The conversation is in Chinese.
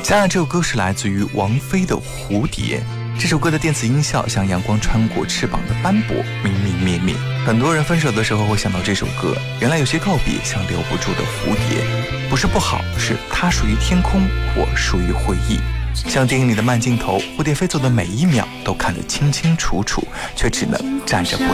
下来这首歌是来自于王菲的《蝴蝶》。这首歌的电子音效像阳光穿过翅膀的斑驳，明明灭灭。很多人分手的时候会想到这首歌，原来有些告别像留不住的蝴蝶，不是不好，是它属于天空，我属于回忆。像电影里的慢镜头，蝴蝶飞走的每一秒都看得清清楚楚，却只能站着不